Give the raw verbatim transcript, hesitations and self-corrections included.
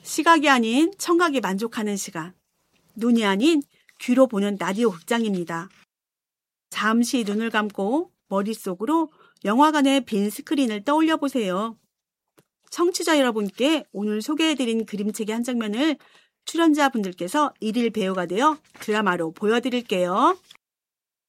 시각이 아닌 청각이 만족하는 시간. 눈이 아닌 귀로 보는 라디오 극장입니다. 잠시 눈을 감고 머릿속으로 영화관의 빈 스크린을 떠올려 보세요. 청취자 여러분께 오늘 소개해드린 그림책의 한 장면을 출연자분들께서 일일 배우가 되어 드라마로 보여드릴게요.